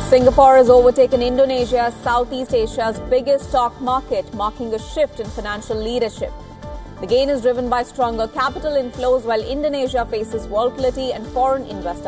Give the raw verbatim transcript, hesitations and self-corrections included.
Singapore has overtaken Indonesia as Southeast Asia's biggest stock market, marking a shift in financial leadership. The gain is driven by stronger capital inflows, while Indonesia faces volatility and foreign investor